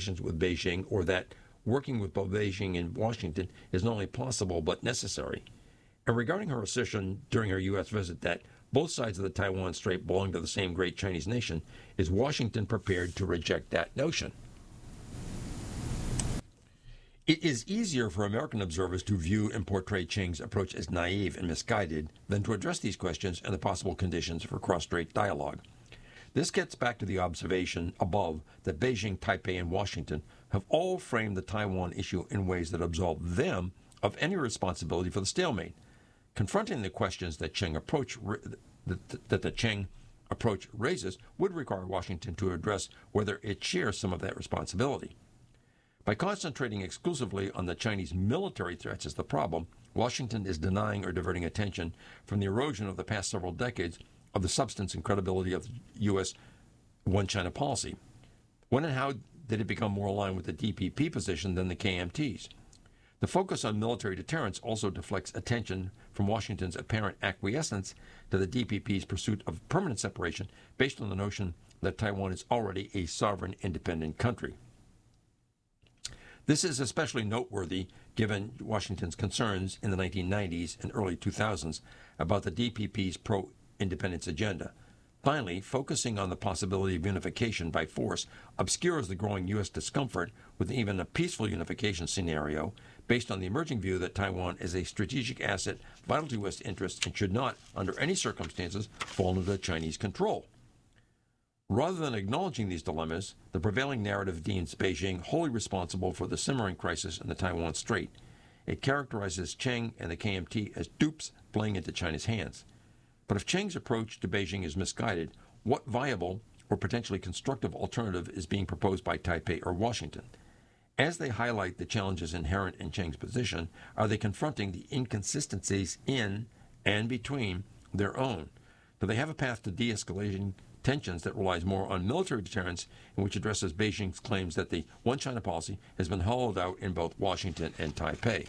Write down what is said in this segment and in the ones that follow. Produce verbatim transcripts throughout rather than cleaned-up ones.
relations with Beijing, or that working with both Beijing and Washington is not only possible but necessary. And regarding her assertion during her U S visit that both sides of the Taiwan Strait belong to the same great Chinese nation, is Washington prepared to reject that notion? It is easier for American observers to view and portray Cheng's approach as naive and misguided than to address these questions and the possible conditions for cross-strait dialogue. This gets back to the observation above that Beijing, Taipei, and Washington have all framed the Taiwan issue in ways that absolve them of any responsibility for the stalemate. Confronting the questions that Cheng approach that the Cheng approach raises would require Washington to address whether it shares some of that responsibility. By concentrating exclusively on the Chinese military threats as the problem, Washington is denying or diverting attention from the erosion of the past several decades of the substance and credibility of the U S One China policy. When and how did it become more aligned with the D P P position than the K M T's? The focus on military deterrence also deflects attention from Washington's apparent acquiescence to the D P P's pursuit of permanent separation based on the notion that Taiwan is already a sovereign, independent country. This is especially noteworthy given Washington's concerns in the nineteen nineties and early two thousands about the D P P's pro-independence agenda. Finally, focusing on the possibility of unification by force obscures the growing U S discomfort with even a peaceful unification scenario based on the emerging view that Taiwan is a strategic asset vital to U S interests and should not, under any circumstances, fall under Chinese control. Rather than acknowledging these dilemmas, the prevailing narrative deems Beijing wholly responsible for the simmering crisis in the Taiwan Strait. It characterizes Cheng and the K M T as dupes playing into China's hands. But if Cheng's approach to Beijing is misguided, what viable or potentially constructive alternative is being proposed by Taipei or Washington? As they highlight the challenges inherent in Cheng's position, are they confronting the inconsistencies in and between their own? Do they have a path to de-escalating tensions that relies more on military deterrence and which addresses Beijing's claims that the One China policy has been hollowed out in both Washington and Taipei?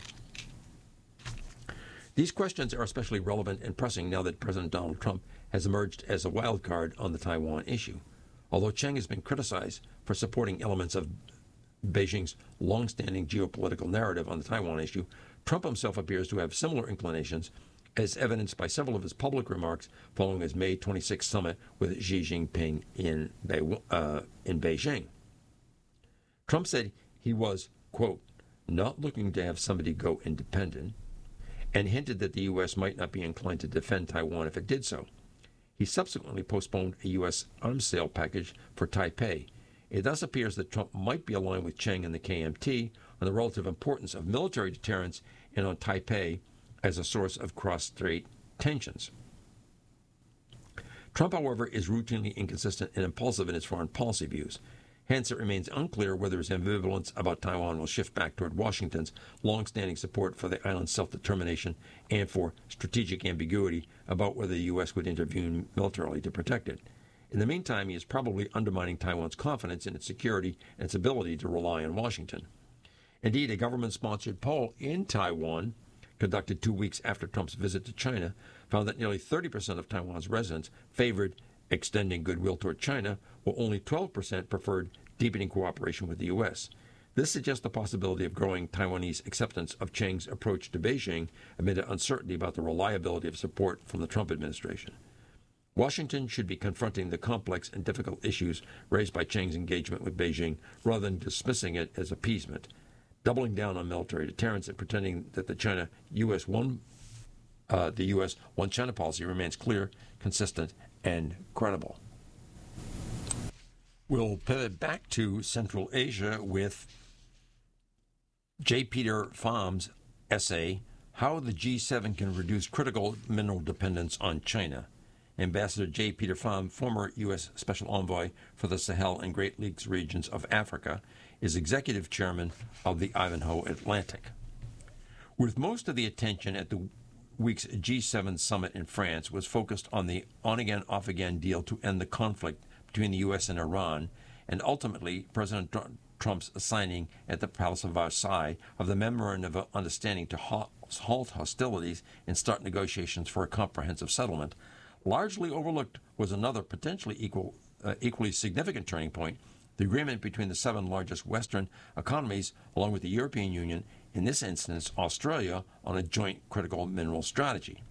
These questions are especially relevant and pressing now that President Donald Trump has emerged as a wild card on the Taiwan issue. Although Cheng has been criticized for supporting elements of Beijing's long-standing geopolitical narrative on the Taiwan issue, Trump himself appears to have similar inclinations, as evidenced by several of his public remarks following his May twenty-sixth summit with Xi Jinping in, Be- uh, in Beijing. Trump said he was, quote, not looking to have somebody go independent, and hinted that the U S might not be inclined to defend Taiwan if it did so. He subsequently postponed a U S arms sale package for Taipei. It thus appears that Trump might be aligned with Cheng and the K M T on the relative importance of military deterrence and on Taipei as a source of cross-strait tensions. Trump, however, is routinely inconsistent and impulsive in his foreign policy views. Hence, it remains unclear whether his ambivalence about Taiwan will shift back toward Washington's long-standing support for the island's self-determination and for strategic ambiguity about whether the U S would intervene militarily to protect it. In the meantime, he is probably undermining Taiwan's confidence in its security and its ability to rely on Washington. Indeed, a government-sponsored poll in Taiwan, conducted two weeks after Trump's visit to China, found that nearly thirty percent of Taiwan's residents favored extending goodwill toward China, while only twelve percent preferred deepening cooperation with the U S. This suggests the possibility of growing Taiwanese acceptance of Cheng's approach to Beijing amid uncertainty about the reliability of support from the Trump administration. Washington should be confronting the complex and difficult issues raised by Cheng's engagement with Beijing rather than dismissing it as appeasement, doubling down on military deterrence and pretending that the China U S one uh, the U S One China policy remains clear, consistent, and credible. We'll pivot back to Central Asia with J. Peter Pham's essay, How the G seven Can Reduce Critical Mineral Dependence on China. Ambassador J. Peter Pham, former U S Special Envoy for the Sahel and Great Lakes regions of Africa, is executive chairman of the Ivanhoe Atlantic. With most of the attention at the week's G seven summit in France was focused on the on-again, off-again deal to end the conflict between the U S and Iran, and ultimately President Trump's signing at the Palace of Versailles of the Memorandum of Understanding to halt hostilities and start negotiations for a comprehensive settlement. Largely overlooked was another potentially equal, uh, equally significant turning point, the agreement between the seven largest Western economies, along with the European Union, in this instance Australia, on a joint critical mineral strategy.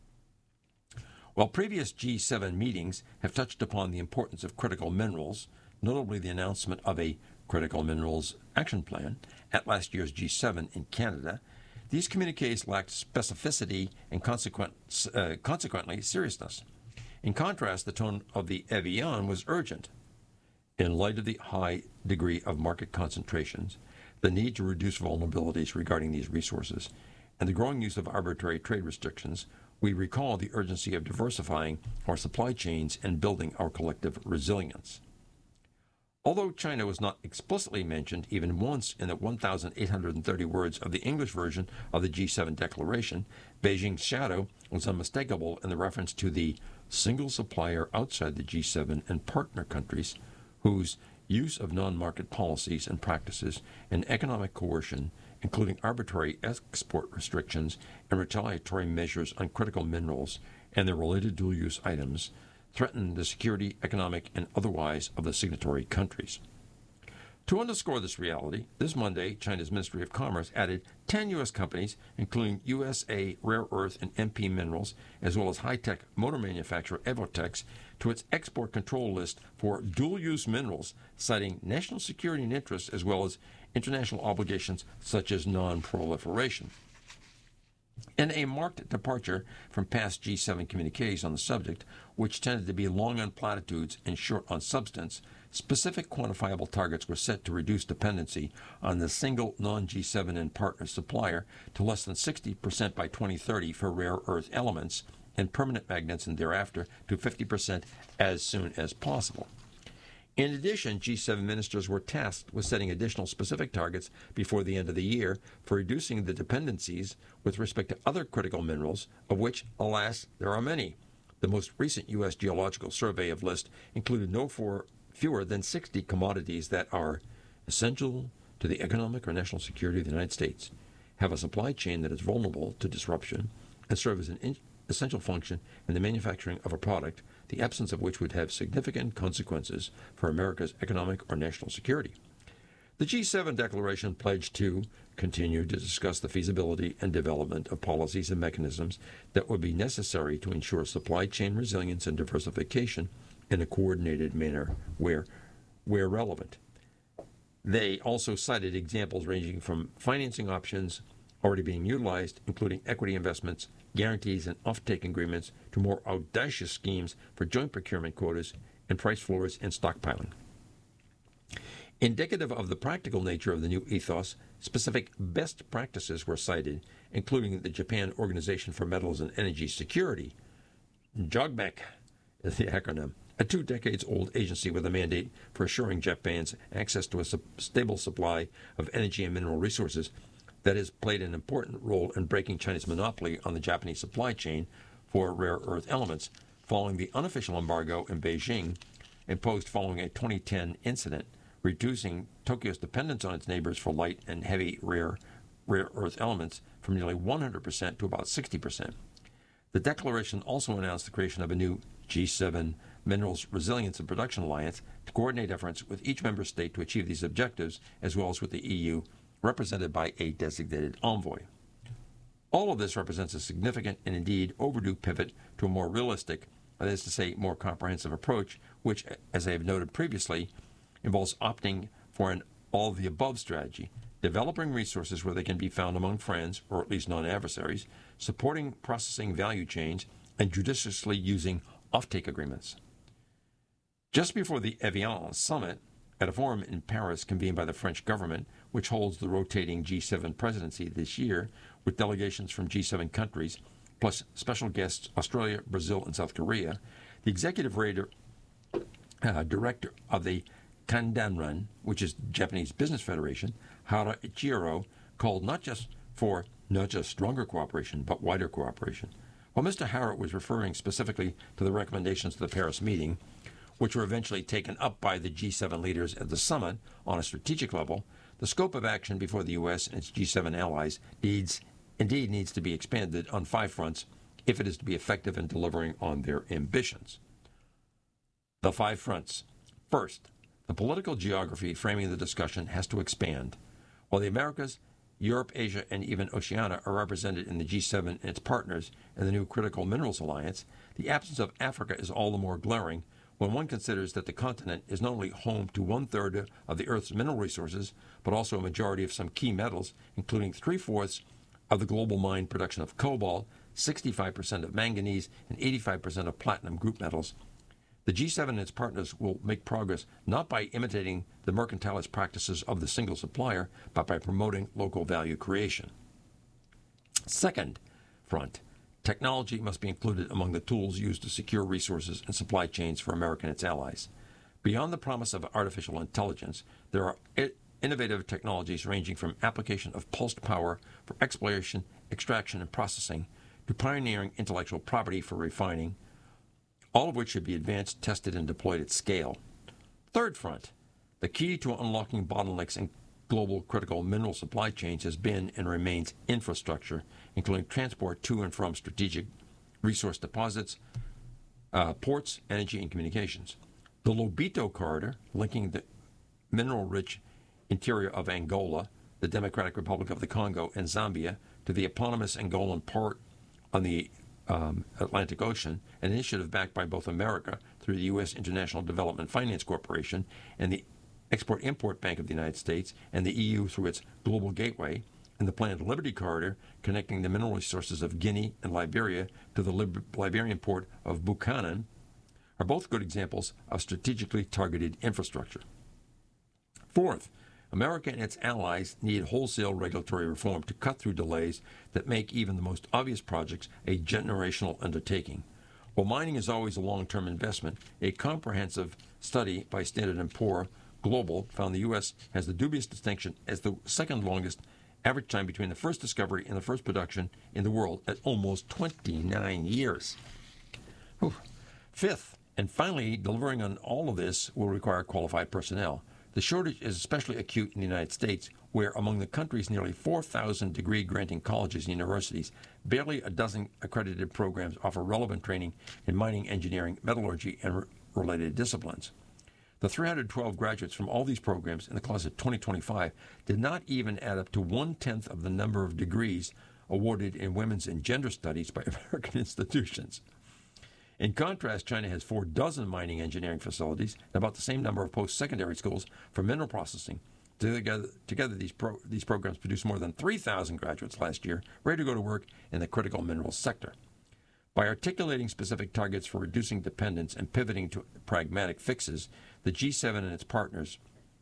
While previous G seven meetings have touched upon the importance of critical minerals, notably the announcement of a Critical Minerals Action Plan at last year's G seven in Canada, these communiques lacked specificity and consequent, uh, consequently seriousness. In contrast, the tone of the Evian was urgent. In light of the high degree of market concentrations, the need to reduce vulnerabilities regarding these resources, and the growing use of arbitrary trade restrictions, we recall the urgency of diversifying our supply chains and building our collective resilience. Although China was not explicitly mentioned even once in the one thousand eight hundred thirty words of the English version of the G seven declaration, Beijing's shadow was unmistakable in the reference to the single supplier outside the G seven and partner countries whose use of non-market policies and practices and economic coercion, including arbitrary export restrictions and retaliatory measures on critical minerals and their related dual-use items, threaten the security, economic, and otherwise of the signatory countries. To underscore this reality, this Monday, China's Ministry of Commerce added ten U S companies, including U S A Rare Earth and M P Minerals, as well as high-tech motor manufacturer Evotex, to its export control list for dual-use minerals, citing national security and interests as well as international obligations such as non-proliferation. In a marked departure from past G seven communiques on the subject, which tended to be long on platitudes and short on substance, specific quantifiable targets were set to reduce dependency on the single non-G seven and partner supplier to less than sixty percent by twenty thirty for rare earth elements and permanent magnets, and thereafter to fifty percent as soon as possible. In addition, G seven ministers were tasked with setting additional specific targets before the end of the year for reducing the dependencies with respect to other critical minerals, of which, alas, there are many. The most recent U S Geological Survey of list included no for fewer than sixty commodities that are essential to the economic or national security of the United States, have a supply chain that is vulnerable to disruption, and serve as an in- essential function in the manufacturing of a product, the absence of which would have significant consequences for America's economic or national security. The G seven declaration pledged to continue to discuss the feasibility and development of policies and mechanisms that would be necessary to ensure supply chain resilience and diversification in a coordinated manner where, where relevant. They also cited examples ranging from financing options already being utilized, including equity investments, guarantees, and offtake agreements, to more audacious schemes for joint procurement quotas and price floors and stockpiling. Indicative of the practical nature of the new ethos, specific best practices were cited, including the Japan Organization for Metals and Energy Security, JOGMEC is the acronym, a two decades old agency with a mandate for assuring Japan's access to a su- stable supply of energy and mineral resources that has played an important role in breaking China's monopoly on the Japanese supply chain for rare earth elements following the unofficial embargo in Beijing imposed following a twenty ten incident, reducing Tokyo's dependence on its neighbors for light and heavy rare, rare earth elements from nearly one hundred percent to about sixty percent. The declaration also announced the creation of a new G seven Minerals Resilience and Production Alliance to coordinate efforts with each member state to achieve these objectives, as well as with the E U, represented by a designated envoy. All of this represents a significant and indeed overdue pivot to a more realistic, that is to say, more comprehensive approach, which, as I have noted previously, involves opting for an all-of-the-above strategy, developing resources where they can be found among friends, or at least non-adversaries, supporting processing value chains, and judiciously using offtake agreements. Just before the Evian summit, at a forum in Paris convened by the French government, which holds the rotating G seven presidency this year, with delegations from G seven countries, plus special guests Australia, Brazil, and South Korea, the executive raider, uh, director of the Kandanran, which is Japanese Business Federation, Hara Ichiro, called not just for not just stronger cooperation, but wider cooperation. While Mister Hara was referring specifically to the recommendations of the Paris meeting, which were eventually taken up by the G seven leaders at the summit on a strategic level, the scope of action before the U S and its G seven allies needs, indeed needs to be expanded on five fronts if it is to be effective in delivering on their ambitions. The five fronts. First, The political geography framing the discussion has to expand. While the Americas, Europe, Asia, and even Oceania are represented in the G seven and its partners in the new Critical Minerals Alliance, the absence of Africa is all the more glaring when one considers that the continent is not only home to one-third of the Earth's mineral resources, but also a majority of some key metals, including three-fourths of the global mine production of cobalt, sixty-five percent of manganese, and eighty-five percent of platinum group metals. The G seven and its partners will make progress not by imitating the mercantilist practices of the single supplier, but by promoting local value creation. Second front, technology must be included among the tools used to secure resources and supply chains for America and its allies. Beyond the promise of artificial intelligence, there are innovative technologies ranging from application of pulsed power for exploration, extraction, and processing to pioneering intellectual property for refining, all of which should be advanced, tested, and deployed at scale. Third front, the key to unlocking bottlenecks in global critical mineral supply chains has been and remains infrastructure, including transport to and from strategic resource deposits, uh, ports, energy, and communications. The Lobito Corridor, linking the mineral-rich interior of Angola, the Democratic Republic of the Congo, and Zambia to the eponymous Angolan port on the Um, Atlantic Ocean, an initiative backed by both America through the U S International Development Finance Corporation and the Export-Import Bank of the United States, and the E U through its Global Gateway, and the planned Liberty Corridor connecting the mineral resources of Guinea and Liberia to the Lib- Liberian port of Buchanan, are both good examples of strategically targeted infrastructure. Fourth, America and its allies need wholesale regulatory reform to cut through delays that make even the most obvious projects a generational undertaking. While mining is always a long-term investment, a comprehensive study by Standard and Poor's Global found the U S has the dubious distinction as the second longest average time between the first discovery and the first production in the world at almost twenty-nine years. Whew. Fifth, and finally, delivering on all of this will require qualified personnel. The shortage is especially acute in the United States, where among the country's nearly four thousand degree-granting colleges and universities, barely a dozen accredited programs offer relevant training in mining, engineering, metallurgy, and re- related disciplines. The three hundred twelve graduates from all these programs in the class of twenty twenty-five did not even add up to one-tenth of the number of degrees awarded in women's and gender studies by American institutions. In contrast, China has four dozen mining engineering facilities and about the same number of post-secondary schools for mineral processing. Together, together these, pro, these programs produced more than three thousand graduates last year, ready to go to work in the critical minerals sector. By articulating specific targets for reducing dependence and pivoting to pragmatic fixes, the G seven and its partners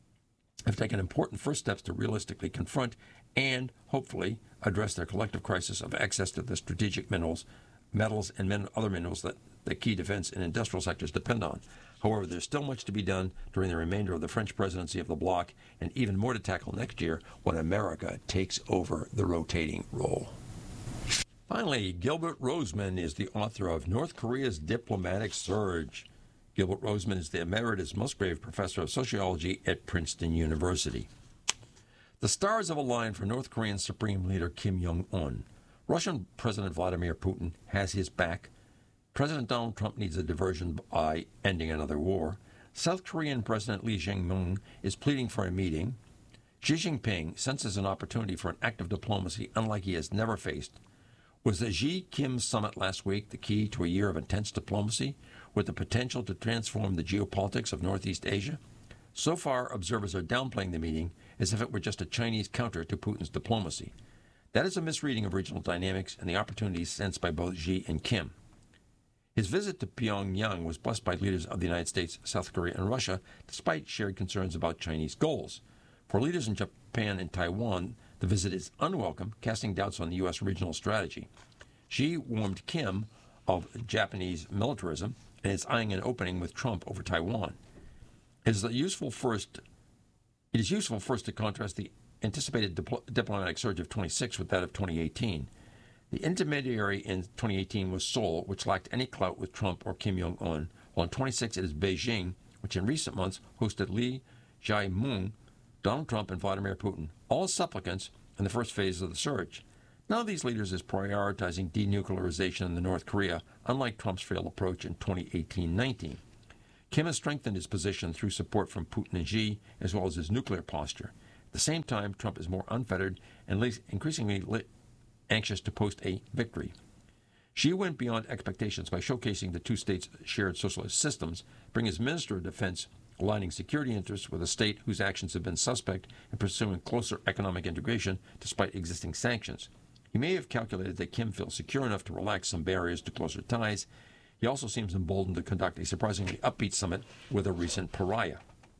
have taken important first steps to realistically confront and, hopefully, address their collective crisis of access to the strategic minerals, metals, and min- other minerals that the key defense and industrial sectors depend on. However, there's still much to be done during the remainder of the French presidency of the bloc, and even more to tackle next year when America takes over the rotating role. Finally, Gilbert Roseman is the author of North Korea's Diplomatic Surge. Gilbert Roseman is the Emeritus Musgrave Professor of Sociology at Princeton University. The stars have aligned for North Korean Supreme Leader Kim Jong-un. Russian President Vladimir Putin has his back. President Donald Trump needs a diversion by ending another war. South Korean President Lee Jae-myung is pleading for a meeting. Xi Jinping senses an opportunity for an act of diplomacy unlike he has never faced. Was the Xi-Kim summit last week the key to a year of intense diplomacy with the potential to transform the geopolitics of Northeast Asia? So far, observers are downplaying the meeting as if it were just a Chinese counter to Putin's diplomacy. That is a misreading of regional dynamics and the opportunities sensed by both Xi and Kim. His visit to Pyongyang was blessed by leaders of the United States, South Korea, and Russia, despite shared concerns about Chinese goals. For leaders in Japan and Taiwan, the visit is unwelcome, casting doubts on the U S regional strategy. Xi warned Kim of Japanese militarism and is eyeing an opening with Trump over Taiwan. It is useful first, it is useful first to contrast the anticipated dipl- diplomatic surge of twenty-six with that of twenty eighteen. The intermediary in twenty eighteen was Seoul, which lacked any clout with Trump or Kim Jong-un, while in twenty-six it is Beijing, which in recent months hosted Lee Jae-myung, Donald Trump, and Vladimir Putin, all supplicants in the first phase of the surge. None of these leaders is prioritizing denuclearization in the North Korea, unlike Trump's failed approach in twenty eighteen nineteen. Kim has strengthened his position through support from Putin and Xi, as well as his nuclear posture. At the same time, Trump is more unfettered and increasingly lit, anxious to post a victory. Xi went beyond expectations by showcasing the two states' shared socialist systems, bringing his Minister of Defense aligning security interests with a state whose actions have been suspect and pursuing closer economic integration despite existing sanctions. He may have calculated that Kim feels secure enough to relax some barriers to closer ties. He also seems emboldened to conduct a surprisingly upbeat summit with a recent pariah.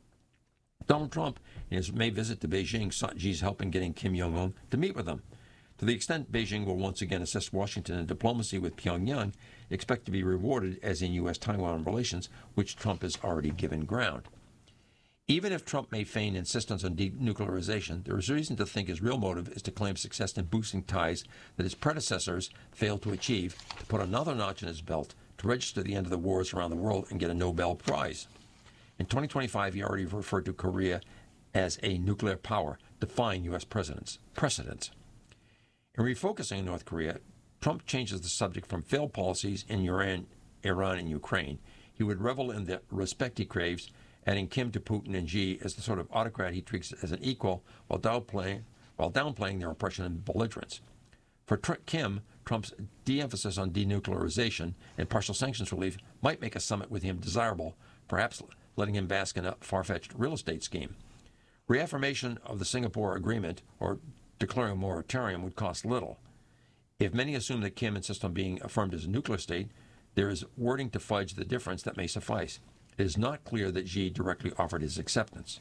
Donald Trump, in his May visit to Beijing, sought Xi's help in getting Kim Jong-un to meet with him. To the extent Beijing will once again assist Washington in diplomacy with Pyongyang, expect to be rewarded as in U S Taiwan relations, which Trump has already given ground. Even if Trump may feign insistence on denuclearization, there is reason to think his real motive is to claim success in boosting ties that his predecessors failed to achieve, to put another notch in his belt, to register the end of the wars around the world and get a Nobel Prize. In twenty twenty-five, he already referred to Korea as a nuclear power, defying U S presidents, precedents. In refocusing on North Korea, Trump changes the subject from failed policies in Iran, Iran and Ukraine. He would revel in the respect he craves, adding Kim to Putin and Xi as the sort of autocrat he treats as an equal while downplaying, while downplaying their oppression and belligerence. For Tr- Kim, Trump's de-emphasis on denuclearization and partial sanctions relief might make a summit with him desirable, perhaps letting him bask in a far-fetched real estate scheme. Reaffirmation of the Singapore Agreement or declaring a moratorium would cost little. If many assume that Kim insists on being affirmed as a nuclear state, there is wording to fudge the difference that may suffice. It is not clear that Xi directly offered his acceptance.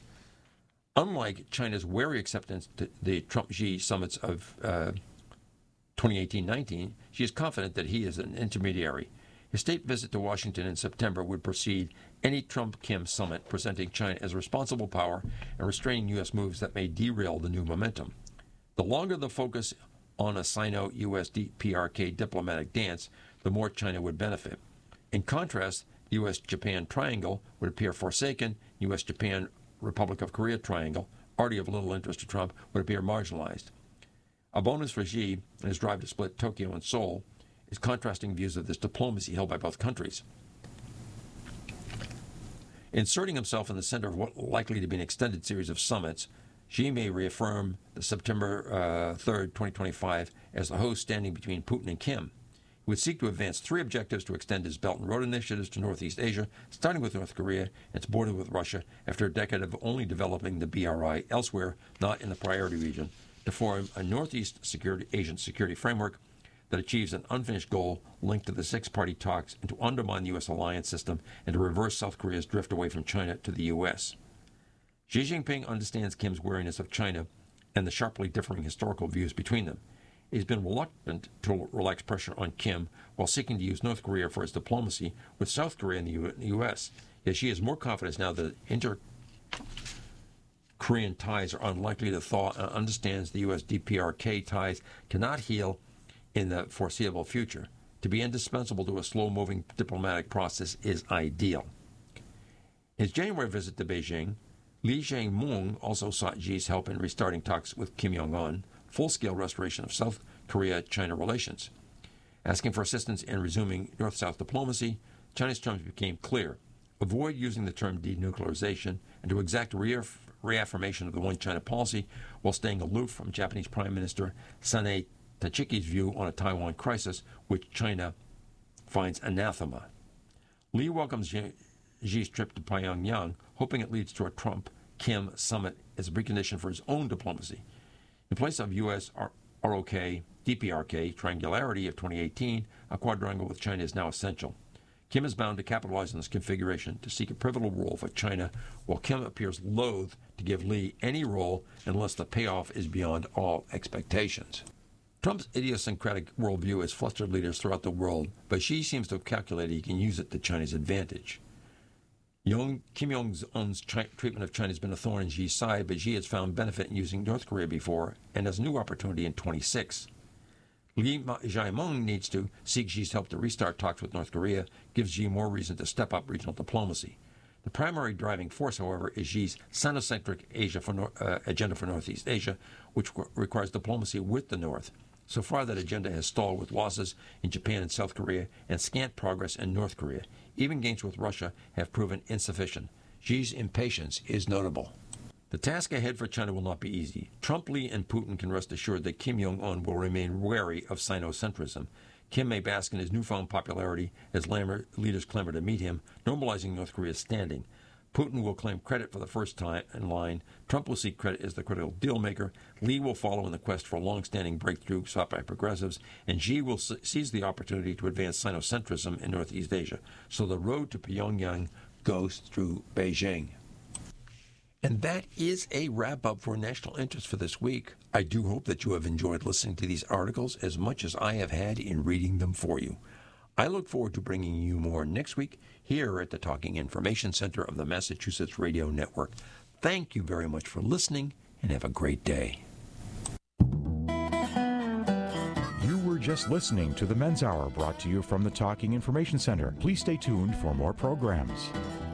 Unlike China's wary acceptance to the Trump-Xi summits of uh, twenty eighteen nineteen, Xi is confident that he is an intermediary. His state visit to Washington in September would precede any Trump-Kim summit, presenting China as a responsible power and restraining U S moves that may derail the new momentum. The longer the focus on a Sino-U S P R K diplomatic dance, the more China would benefit. In contrast, the U S Japan triangle would appear forsaken. U S Japan Republic of Korea triangle, already of little interest to Trump, would appear marginalized. A bonus for Xi in his drive to split Tokyo and Seoul is contrasting views of this diplomacy held by both countries. Inserting himself in the center of what likely to be an extended series of summits, Xi may reaffirm the September uh, third, twenty twenty-five as the host standing between Putin and Kim. He would seek to advance three objectives to extend his Belt and Road initiatives to Northeast Asia, starting with North Korea and its border with Russia after a decade of only developing the B R I elsewhere, not in the priority region, to form a Northeast security, Asian security framework that achieves an unfinished goal linked to the six-party talks and to undermine the U S alliance system and to reverse South Korea's drift away from China to the U S. Xi Jinping understands Kim's wariness of China and the sharply differing historical views between them. He's been reluctant to relax pressure on Kim while seeking to use North Korea for its diplomacy with South Korea and the U S. Yet Xi has more confidence now that inter-Korean ties are unlikely to thaw and understands the U S D P R K ties cannot heal in the foreseeable future. To be indispensable to a slow-moving diplomatic process is ideal. In his January visit to Beijing, Lee Jae-myung also sought Xi's help in restarting talks with Kim Jong-un, full-scale restoration of South Korea-China relations. Asking for assistance in resuming North-South diplomacy, China's terms became clear. Avoid using the term denuclearization and to exact reaff- reaffirmation of the One China policy while staying aloof from Japanese Prime Minister Sanae Tachiki's view on a Taiwan crisis, which China finds anathema. Lee welcomes Xi's trip to Pyongyang, hoping it leads to a Trump-Kim summit as a precondition for his own diplomacy. In place of U S R O K, D P R K, triangularity of twenty eighteen, a quadrangle with China is now essential. Kim is bound to capitalize on this configuration to seek a pivotal role for China, while Kim appears loath to give Lee any role unless the payoff is beyond all expectations. Trump's idiosyncratic worldview has flustered leaders throughout the world, but Xi seems to have calculated he can use it to China's advantage. Young, Kim Jong-un's Chi- treatment of China has been a thorn in Xi's side, but Xi has found benefit in using North Korea before and has a new opportunity in twenty-six. Lee Jae-myung needs to seek Xi's help to restart talks with North Korea, gives Xi more reason to step up regional diplomacy. The primary driving force, however, is Xi's Sinocentric Asia for, uh, agenda for Northeast Asia, which requires diplomacy with the North. So far, that agenda has stalled with losses in Japan and South Korea and scant progress in North Korea. Even gains with Russia have proven insufficient. Xi's impatience is notable. The task ahead for China will not be easy. Trump, Lee, and Putin can rest assured that Kim Jong-un will remain wary of Sinocentrism. Kim may bask in his newfound popularity as leaders clamor to meet him, normalizing North Korea's standing. Putin will claim credit for the first time in line. Trump will seek credit as the critical deal-maker. Lee will follow in the quest for a long-standing breakthrough sought by progressives. And Xi will se- seize the opportunity to advance Sinocentrism in Northeast Asia. So the road to Pyongyang goes through Beijing. And that is a wrap-up for National Interest for this week. I do hope that you have enjoyed listening to these articles as much as I have had in reading them for you. I look forward to bringing you more next week here at the Talking Information Center of the Massachusetts Radio Network. Thank you very much for listening, and have a great day. You were just listening to the Men's Hour, brought to you from the Talking Information Center. Please stay tuned for more programs.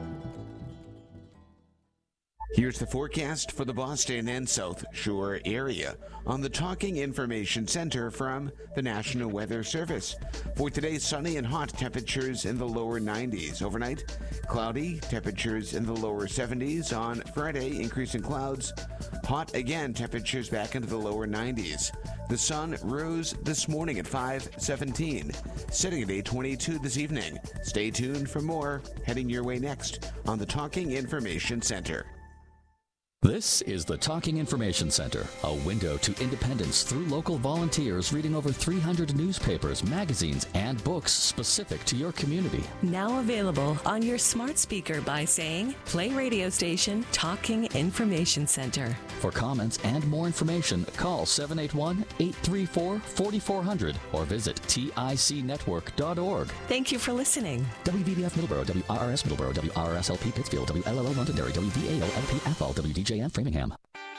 Here's the forecast for the Boston and South Shore area on the Talking Information Center from the National Weather Service. For today, sunny and hot, temperatures in the lower nineties. Overnight, cloudy, temperatures in the lower seventies. On Friday, increasing clouds, hot again, temperatures back into the lower nineties. The sun rose this morning at five seventeen, setting at eight twenty-two this evening. Stay tuned for more heading your way next on the Talking Information Center. This is the Talking Information Center, a window to independence through local volunteers reading over three hundred newspapers, magazines, and books specific to your community. Now available on your smart speaker by saying, play radio station Talking Information Center. For comments and more information, call seven eight one, eight three four, four four zero zero or visit tic network dot org. Thank you for listening. W V B F Middleborough, W R R S Middleborough, W R R S L P Pittsfield, W L L O Londonderry, W V A O L P F L, W D J N Framingham.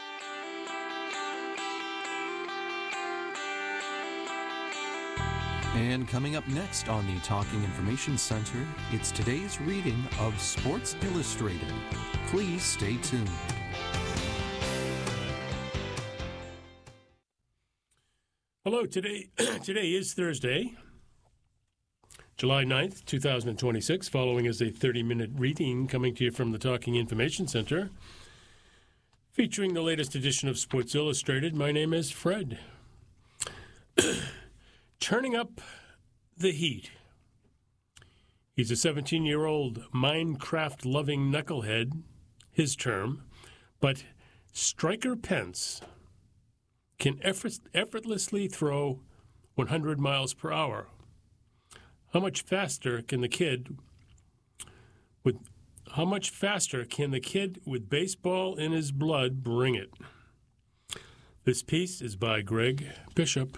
And coming up next on the Talking Information Center, it's today's reading of Sports Illustrated. Please stay tuned. Hello, today today is Thursday, July ninth, twenty twenty-six. Following is a thirty-minute reading coming to you from the Talking Information Center, featuring the latest edition of Sports Illustrated. My name is Fred. Turning up the heat. He's a seventeen-year-old Minecraft-loving knucklehead, his term, but Striker Pence can effort- effortlessly throw one hundred miles per hour. How much faster can the kid with how much faster can the kid with baseball in his blood bring it? This piece is by Greg Bishop.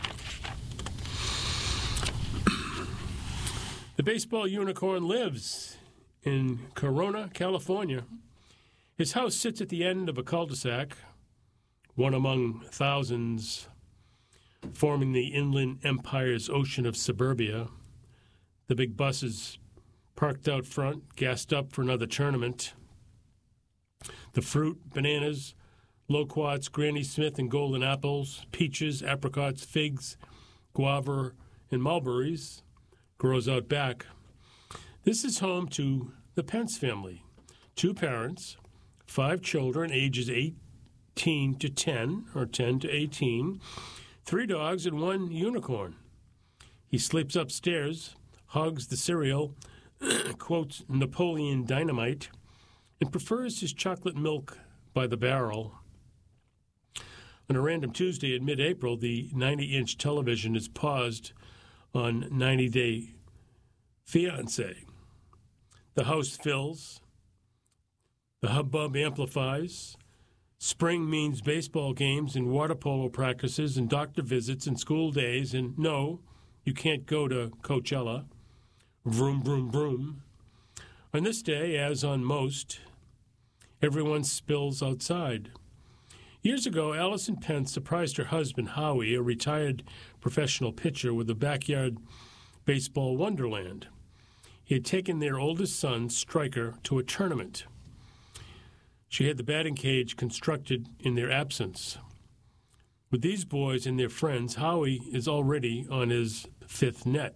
The baseball unicorn lives in Corona, California. His house sits at the end of a cul-de-sac, one among thousands forming the Inland Empire's ocean of suburbia. The big buses parked out front, gassed up for another tournament. The fruit, bananas, loquats, Granny Smith and golden apples, peaches, apricots, figs, guava, and mulberries grows out back. This is home to the Pence family. Two parents, five children, ages eighteen to ten, or ten to eighteen, three dogs, and one unicorn. He sleeps upstairs, hogs the cereal, quotes Napoleon Dynamite, and prefers his chocolate milk by the barrel. On a random Tuesday in mid-April, the ninety-inch television is paused on ninety Day Fiancé. The house fills. The hubbub amplifies. Spring means baseball games and water polo practices and doctor visits and school days, and no, you can't go to Coachella. Vroom, vroom, vroom. On this day, as on most, everyone spills outside. Years ago, Allison Pence surprised her husband, Howie, a retired professional pitcher, with a backyard baseball wonderland. He had taken their oldest son, Striker, to a tournament. She had the batting cage constructed in their absence. With these boys and their friends, Howie is already on his fifth net.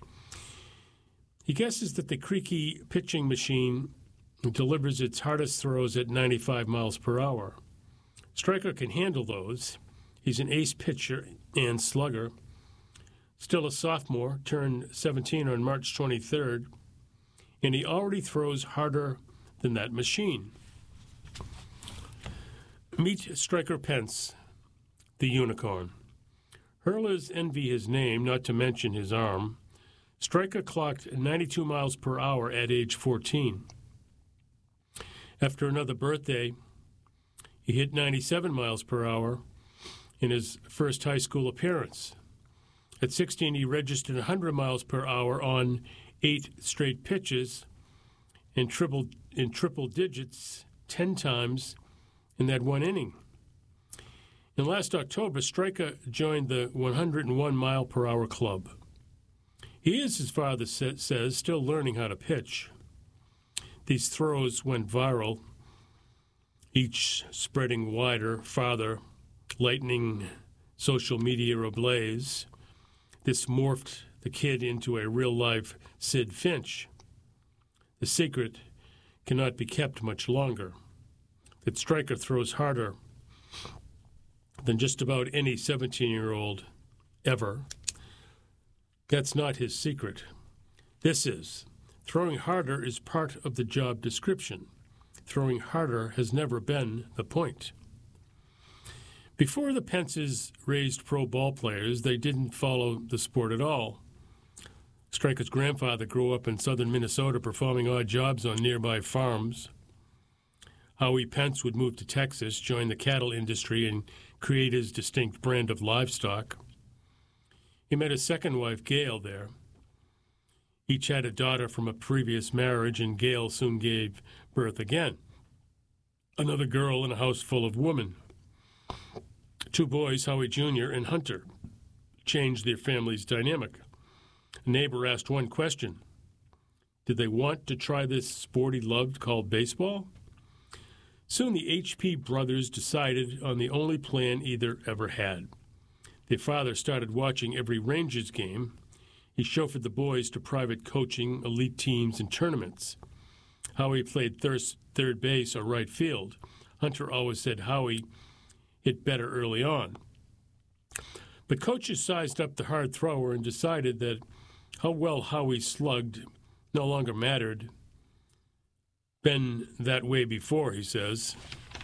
He guesses that the creaky pitching machine delivers its hardest throws at ninety-five miles per hour. Striker can handle those. He's an ace pitcher and slugger. Still a sophomore, turned seventeen on March twenty-third, and he already throws harder than that machine. Meet Striker Pence, the unicorn. Hurlers envy his name, not to mention his arm. Striker clocked ninety-two miles per hour at age fourteen. After another birthday, he hit ninety-seven miles per hour in his first high school appearance. At sixteen, he registered one hundred miles per hour on eight straight pitches and triple in triple digits ten times in that one inning. In last October, Striker joined the one hundred one mile per hour club. He is, his father sa- says, still learning how to pitch. These throws went viral, each spreading wider, farther, lightning social media ablaze. This morphed the kid into a real-life Sid Finch. The secret cannot be kept much longer. That Striker throws harder than just about any seventeen-year-old ever. That's not his secret. This is. Throwing harder is part of the job description. Throwing harder has never been the point. Before the Pences raised pro ball players, they didn't follow the sport at all. Striker's grandfather grew up in southern Minnesota performing odd jobs on nearby farms. Howie Pence would move to Texas, join the cattle industry, and create his distinct brand of livestock. He met his second wife, Gail, there. Each had a daughter from a previous marriage, and Gail soon gave birth again. Another girl in a house full of women. Two boys, Howie Junior and Hunter, changed their family's dynamic. A neighbor asked one question. Did they want to try this sport he loved called baseball? Soon the H P brothers decided on the only plan either ever had. Their father started watching every Rangers game. He chauffeured the boys to private coaching, elite teams, and tournaments. Howie played thir- third base or right field. Hunter always said Howie hit better early on. But coaches sized up the hard thrower and decided that how well Howie slugged no longer mattered. Been that way before, he says.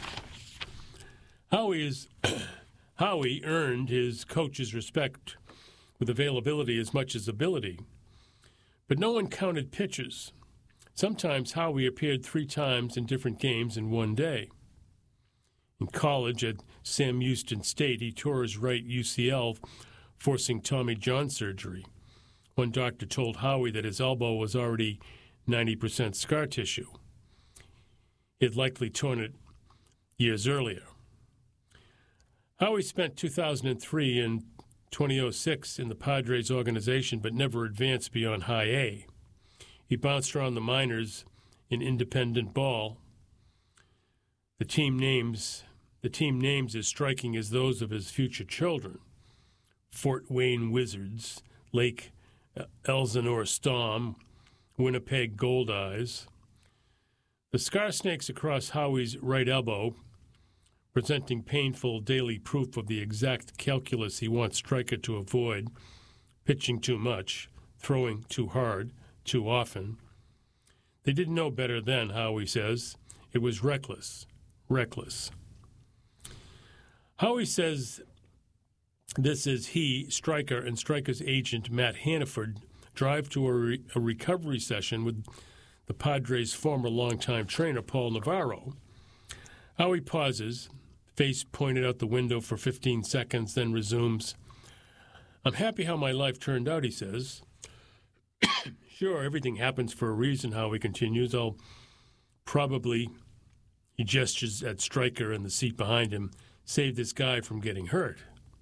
Howie is Howie earned his coach's respect with availability as much as ability. But no one counted pitches. Sometimes Howie appeared three times in different games in one day. In college at Sam Houston State, he tore his right U C L, forcing Tommy John surgery. One doctor told Howie that his elbow was already ninety percent scar tissue. He had likely torn it years earlier. Howie spent two thousand three and twenty oh six in the Padres organization, but never advanced beyond high A. He bounced around the minors in independent ball. The team names the team names as striking as those of his future children: Fort Wayne Wizards, Lake Elsinore Storm, Winnipeg Goldeyes. The scar snakes across Howie's right elbow, presenting painful daily proof of the exact calculus he wants Striker to avoid: pitching too much, throwing too hard, too often. They didn't know better then, Howie says. It was reckless, reckless. Howie says this is he, Striker, and Striker's agent, Matt Hannaford, drive to a, re- a recovery session with the Padres' former longtime trainer, Paul Navarro. Howie pauses, face pointed out the window for fifteen seconds, then resumes. I'm happy how my life turned out, he says. Sure, everything happens for a reason, Howie continues. I'll probably, he gestures at Striker in the seat behind him, save this guy from getting hurt.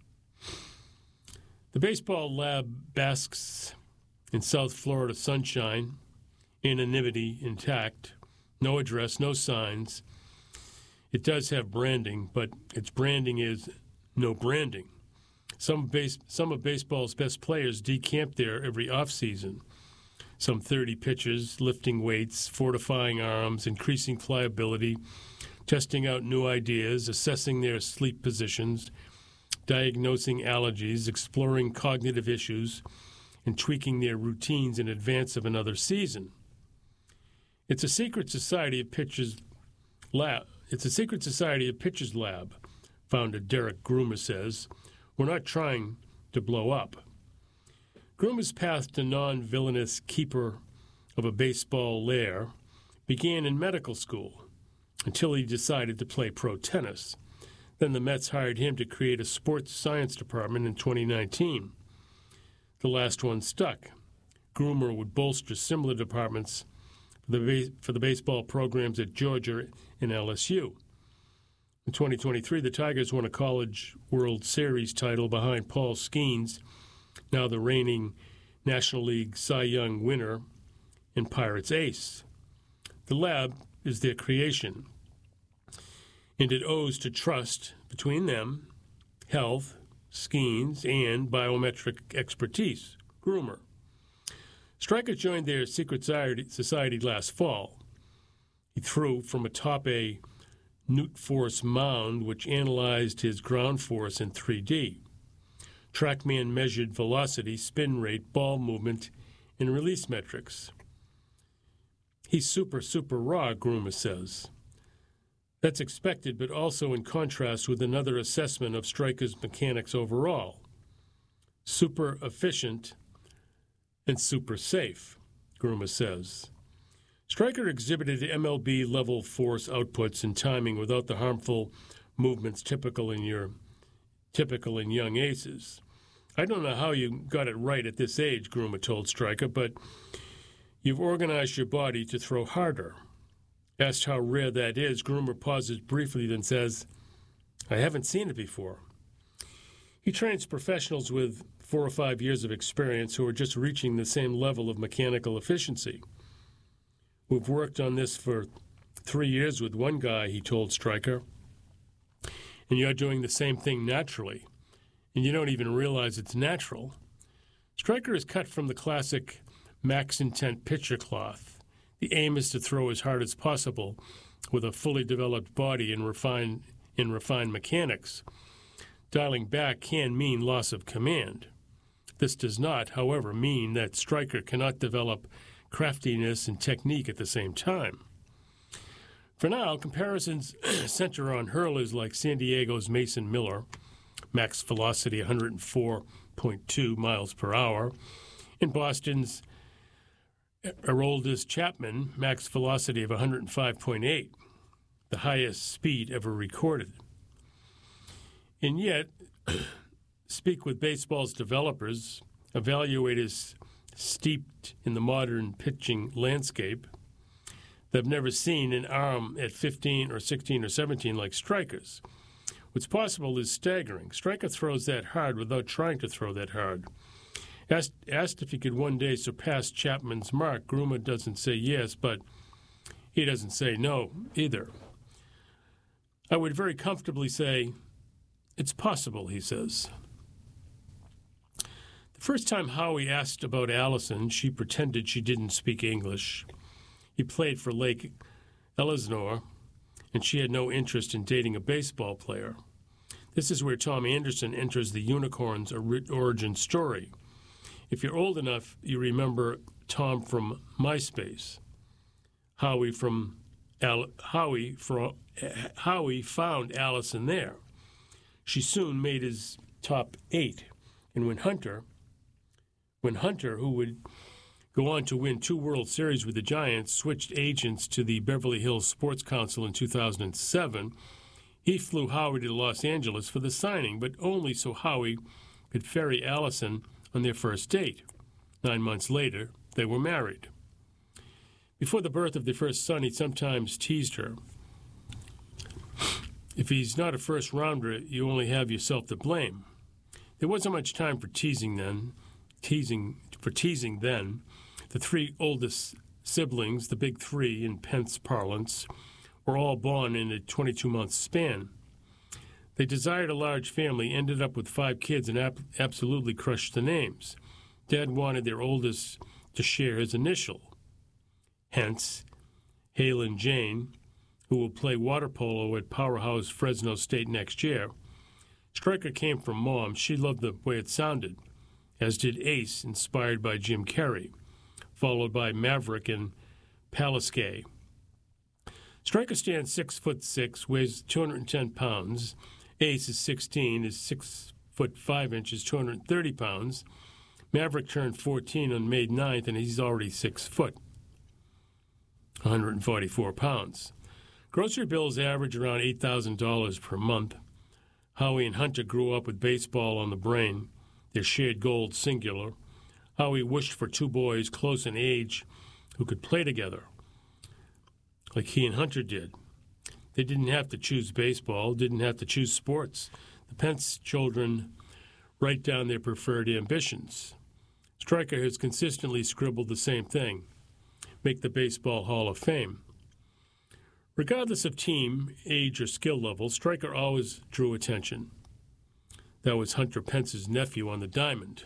The baseball lab basks in South Florida sunshine, anonymity intact, no address, no signs. It does have branding, but its branding is no branding. Some base, some of baseball's best players decamp there every offseason. Some thirty pitchers, lifting weights, fortifying arms, increasing pliability, testing out new ideas, assessing their sleep positions, diagnosing allergies, exploring cognitive issues, and tweaking their routines in advance of another season. It's a secret society of pitchers lab. It's a secret society of pitchers lab, founder Derek Groomer says. We're not trying to blow up. Groomer's path to non-villainous keeper of a baseball lair began in medical school until he decided to play pro tennis. Then the Mets hired him to create a sports science department in twenty nineteen. The last one stuck. Groomer would bolster similar departments for the, base, for the baseball programs at Georgia and L S U. In twenty twenty-three, the Tigers won a College World Series title behind Paul Skeens, now the reigning National League Cy Young winner and Pirates ace. The lab is their creation, and it owes to trust between them, health, Skeens, and biometric expertise, Groomer. Striker joined their secret society last fall. He threw from atop a Newt Force mound, which analyzed his ground force in three D. TrackMan measured velocity, spin rate, ball movement, and release metrics. He's super, super raw, Groomer says. That's expected, but also in contrast with another assessment of Striker's mechanics overall. Super efficient and super safe, Groomer says. Striker exhibited M L B-level force outputs and timing without the harmful movements typical in your typical in young aces. I don't know how you got it right at this age, Groomer told Striker, but you've organized your body to throw harder. Asked how rare that is, Groomer pauses briefly, then says, I haven't seen it before. He trains professionals with four or five years of experience who are just reaching the same level of mechanical efficiency. We've worked on this for three years with one guy, he told Striker, and you're doing the same thing naturally, and you don't even realize it's natural. Striker is cut from the classic max intent pitcher cloth. The aim is to throw as hard as possible with a fully developed body and refined, in refined mechanics. Dialing back can mean loss of command. This does not, however, mean that Striker cannot develop craftiness and technique at the same time. For now, comparisons center on hurlers like San Diego's Mason Miller, max velocity one hundred four point two miles per hour, and Boston's Aroldis Chapman, max velocity of one hundred five point eight, the highest speed ever recorded. And yet, speak with baseball's developers, evaluators steeped in the modern pitching landscape, they've never seen an arm at fifteen or sixteen or seventeen like Striker's. What's possible is staggering. Striker throws that hard without trying to throw that hard. Asked, asked if he could one day surpass Chapman's mark, Groomer doesn't say yes, but he doesn't say no either. I would very comfortably say, it's possible, he says. The first time Howie asked about Allison, she pretended she didn't speak English. He played for Lake Elsinore, and she had no interest in dating a baseball player. This is where Tom Anderson enters the Unicorns' origin story. If you're old enough, you remember Tom from MySpace. Howie from Al- Howie from Howie found Allison there. She soon made his top eight, and when Hunter, when Hunter, who would go on to win two World Series with the Giants, switched agents to the Beverly Hills Sports Council in two thousand seven, he flew Howie to Los Angeles for the signing, but only so Howie could ferry Allison on their first date. Nine months later, they were married. Before the birth of their first son, he sometimes teased her. If he's not a first-rounder, you only have yourself to blame. There wasn't much time for teasing then. Teasing for teasing then. The three oldest siblings, the big three in Pence parlance, were all born in a twenty-two month span. They desired a large family, ended up with five kids, and ap- absolutely crushed the names. Dad wanted their oldest to share his initial. Hence, Halen Jane, who will play water polo at Powerhouse Fresno State next year. Stryker came from Mom. She loved the way it sounded, as did Ace, inspired by Jim Carrey, followed by Maverick and Palisque. Stryker stands six foot six, weighs two hundred ten pounds. Ace is sixteen, is six foot five inches, two hundred thirty pounds. Maverick turned fourteen on May ninth, and he's already six foot, one hundred forty-four pounds. Grocery bills average around eight thousand dollars per month. Howie and Hunter grew up with baseball on the brain, their shared goal singular. Howie wished for two boys close in age who could play together, like he and Hunter did. They didn't have to choose baseball, didn't have to choose sports. The Pence children write down their preferred ambitions. Stryker has consistently scribbled the same thing: make the Baseball Hall of Fame. Regardless of team, age, or skill level, Stryker always drew attention. That was Hunter Pence's nephew on the diamond.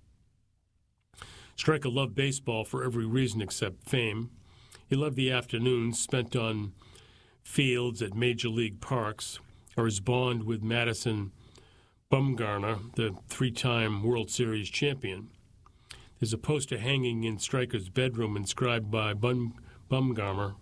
Stryker loved baseball for every reason except fame. He loved the afternoons spent on fields at major league parks, or his bond with Madison Bumgarner, the three-time World Series champion. There's a poster hanging in Stryker's bedroom inscribed by Bum, Bumgarner,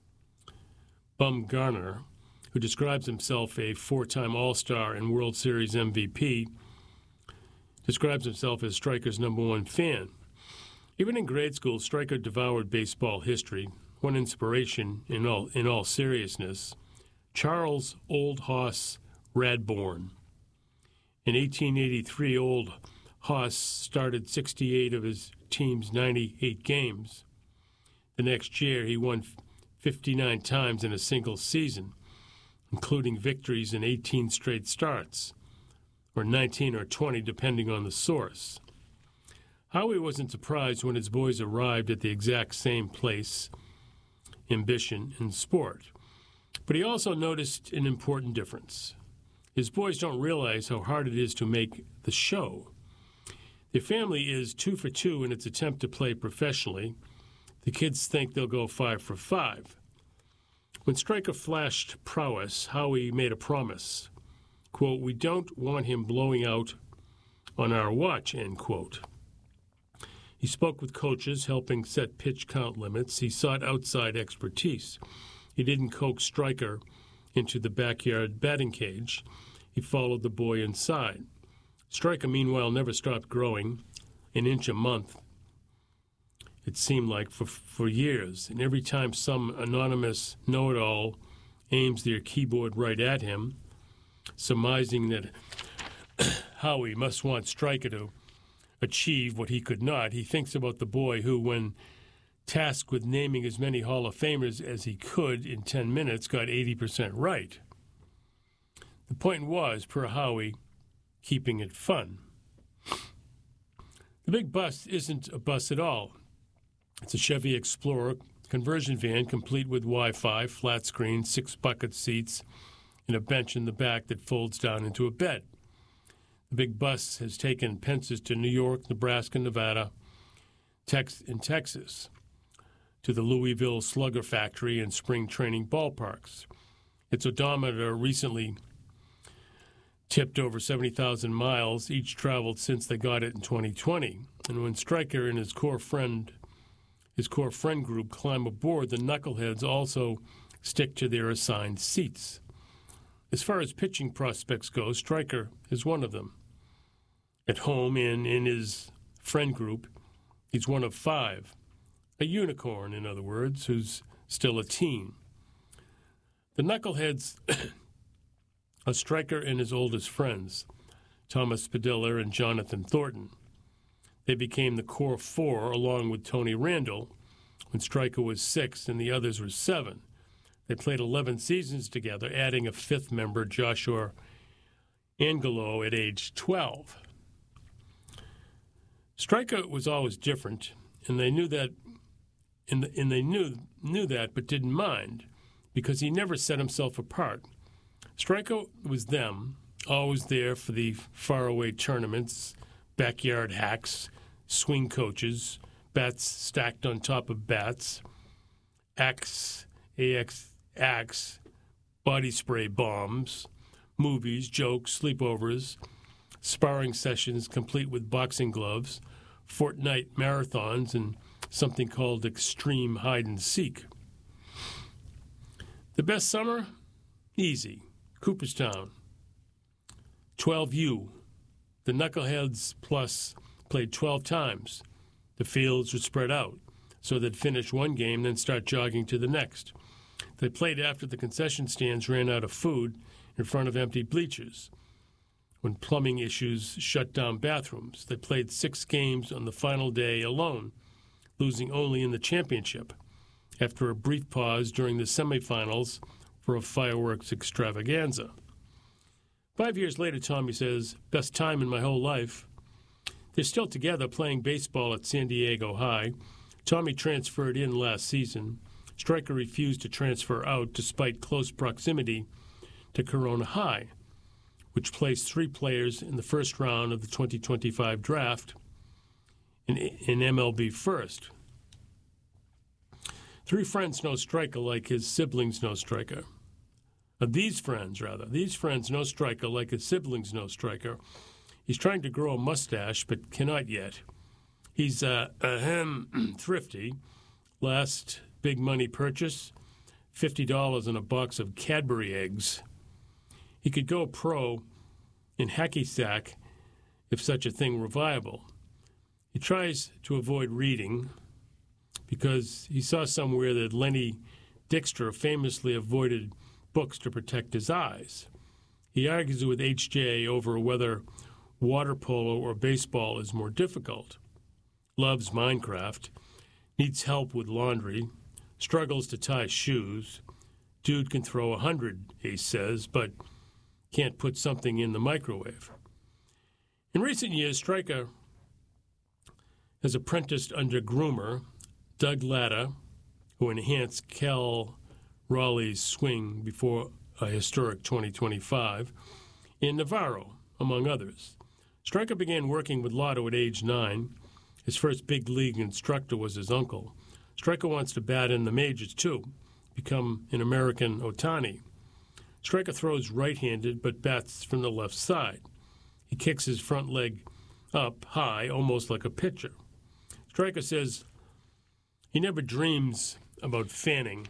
Bumgarner, who describes himself a four-time All-Star and World Series M V P, describes himself as Stryker's number one fan. Even in grade school, Stryker devoured baseball history. One inspiration, in all, in all seriousness, Charles Old Hoss Radbourn. In eighteen eighty-three, Old Hoss started sixty-eight of his team's ninety-eight games. The next year, he won fifty-nine times in a single season, including victories in eighteen straight starts, or nineteen or twenty, depending on the source. Howie wasn't surprised when his boys arrived at the exact same place, ambition, and sport. But he also noticed an important difference. His boys don't realize how hard it is to make the show. Their family is two for two in its attempt to play professionally. The kids think they'll go five for five. When Stryker flashed prowess, Howie made a promise. Quote, "We don't want him blowing out on our watch," end quote. He spoke with coaches, helping set pitch count limits. He sought outside expertise. He didn't coax Stryker into the backyard batting cage. He followed the boy inside. Stryker, meanwhile, never stopped growing, an inch a month, it seemed like, for, for years. And every time some anonymous know-it-all aims their keyboard right at him, surmising that Howie must want Stryker to achieve what he could not, he thinks about the boy who, when tasked with naming as many Hall of Famers as he could in ten minutes, got eighty percent right. The point was, per Howie, keeping it fun. The big bus isn't a bus at all. It's a Chevy Explorer conversion van complete with Wi-Fi, flat screen, six bucket seats, and a bench in the back that folds down into a bed. The big bus has taken Pence's to New York, Nebraska, Nevada, Tex- and Texas, to the Louisville Slugger Factory and spring training ballparks. Its odometer recently tipped over seventy thousand miles, each traveled since they got it in twenty twenty. And when Stryker and his core friend, his core friend group climb aboard, the knuckleheads also stick to their assigned seats. As far as pitching prospects go, Stryker is one of them. At home and in his friend group, he's one of five. A unicorn, in other words, who's still a teen. The knuckleheads are Stryker and his oldest friends, Thomas Padilla and Jonathan Thornton. They became the core four, along with Tony Randall, when Stryker was six and the others were seven. They played eleven seasons together, adding a fifth member, Joshua Angelo, at age twelve. Stryker was always different, and they knew that, and, and they knew knew that, but didn't mind, because he never set himself apart. Stryker was them, always there for the faraway tournaments, backyard hacks, swing coaches, bats stacked on top of bats, axe, A X, axe, body spray bombs, movies, jokes, sleepovers, sparring sessions complete with boxing gloves, fortnight marathons, and something called extreme hide-and-seek. The best summer? Easy. Cooperstown. twelve U. The Knuckleheads Plus played twelve times. The fields were spread out, so they'd finish one game, then start jogging to the next. They played after the concession stands ran out of food in front of empty bleachers. When plumbing issues shut down bathrooms, they played six games on the final day alone, losing only in the championship, after a brief pause during the semifinals for a fireworks extravaganza. Five years later, Tommy says, best time in my whole life. They're still together playing baseball at San Diego High. Tommy transferred in last season. Striker refused to transfer out despite close proximity to Corona High, which placed three players in the first round of the twenty twenty-five draft in, in M L B First. Three friends know Striker like his siblings know Striker. Uh, these friends, rather. These friends know Striker like his siblings know Striker. He's trying to grow a mustache, but cannot yet. He's uh, ahem, thrifty. Last big money purchase, fifty dollars on a box of Cadbury eggs. He could go pro in hacky sack if such a thing were viable. He tries to avoid reading because he saw somewhere that Lenny Dykstra famously avoided books to protect his eyes. He argues with H J over whether water polo or baseball is more difficult. Loves Minecraft, needs help with laundry, struggles to tie shoes. Dude can throw a hundred, Ace says, but can't put something in the microwave. In recent years, Striker has apprenticed under groomer Doug Latta, who enhanced Cal Raleigh's swing before a historic twenty twenty-five, and Navarro, among others. Striker began working with Lotto at age nine. His first big league instructor was his uncle. Striker wants to bat in the majors, too, become an American Ohtani. Striker throws right-handed but bats from the left side. He kicks his front leg up high, almost like a pitcher. Striker says he never dreams about fanning.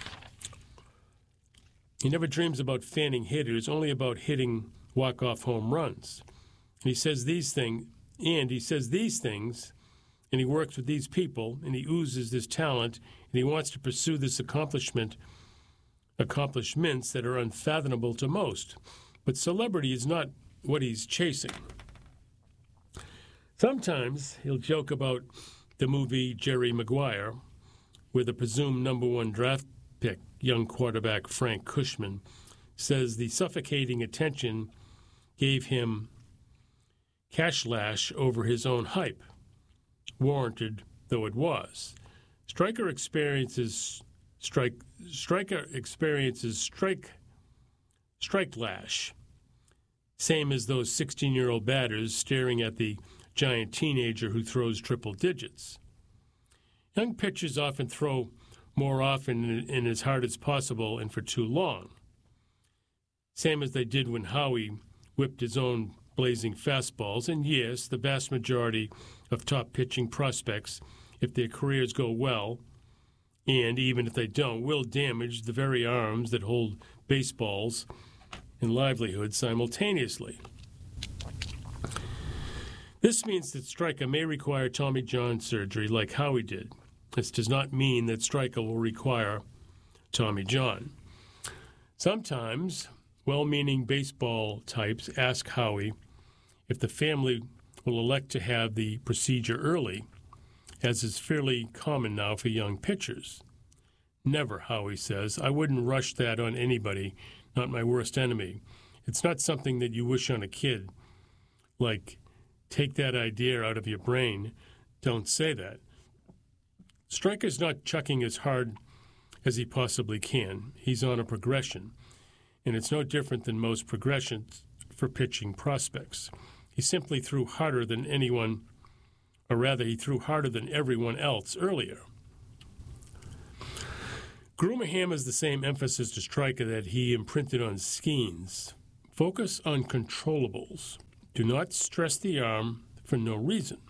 He never dreams about fanning hitters, only about hitting walk-off home runs. And he says these things, and he says these things, and he works with these people, and he oozes this talent, and he wants to pursue this accomplishment, accomplishments that are unfathomable to most. But celebrity is not what he's chasing. Sometimes he'll joke about the movie Jerry Maguire, where the presumed number one draft pick, young quarterback Frank Cushman, says the suffocating attention gave him cash lash over his own hype, warranted though it was. Striker experiences strike. Striker experiences strike. Strike lash, same as those sixteen-year-old batters staring at the giant teenager who throws triple digits. Young pitchers often throw more often and as hard as possible and for too long, same as they did when Howie whipped his own blazing fastballs. And yes, the vast majority of top pitching prospects, if their careers go well, and even if they don't, will damage the very arms that hold baseballs and livelihood simultaneously. This means that Striker may require Tommy John surgery like Howie did. This does not mean that Striker will require Tommy John. Sometimes well-meaning baseball types ask Howie if the family will elect to have the procedure early, as is fairly common now for young pitchers. Never, Howie says. I wouldn't rush that on anybody, not my worst enemy. It's not something that you wish on a kid. Like, take that idea out of your brain. Don't say that. Striker's not chucking as hard as he possibly can. He's on a progression. And it's no different than most progressions for pitching prospects. He simply threw harder than anyone, or rather, he threw harder than everyone else earlier. Groomer hammers the same emphasis to Striker that he imprinted on Skeens. Focus on controllables. Do not stress the arm for no reason.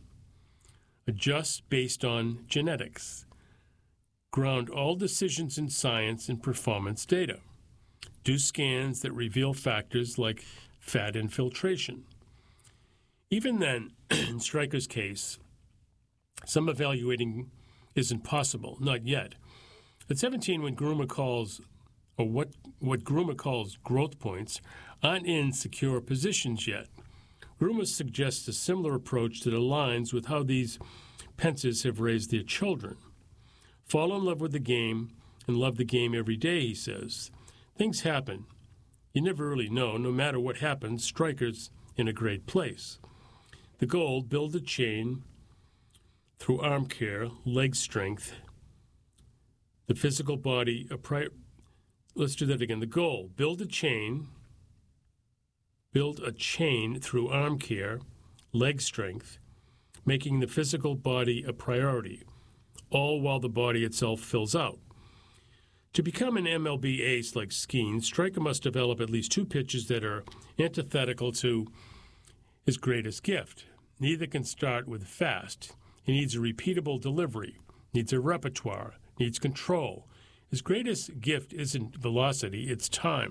Adjust based on genetics. Ground all decisions in science and performance data. Do scans that reveal factors like fat infiltration. Even then, in Striker's case, some evaluating isn't possible, not yet. At seventeen, when Groomer calls, or what, what Groomer calls growth points, aren't in secure positions yet. Groomer suggests a similar approach that aligns with how these Pences have raised their children. Fall in love with the game and love the game every day, he says. Things happen. You never really know. No matter what happens, Striker's in a great place. The goal, build a chain through arm care, leg strength, the physical body. A pri- Let's do that again. The goal, build a chain, build a chain through arm care, leg strength, making the physical body a priority, all while the body itself fills out. To become an M L B ace like Skeens, Striker must develop at least two pitches that are antithetical to his greatest gift. Neither can start with fast. He needs a repeatable delivery, needs a repertoire, needs control. His greatest gift isn't velocity, it's time.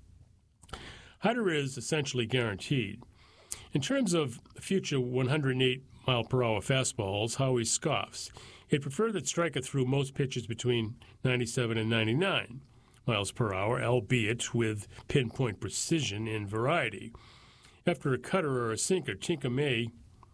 Harder is essentially guaranteed. In terms of future one hundred eight mile per hour fastballs, Howie scoffs. He'd prefer that Striker threw most pitches between ninety-seven and ninety-nine miles per hour, albeit with pinpoint precision and variety. After a cutter or a sinker, Tinker may,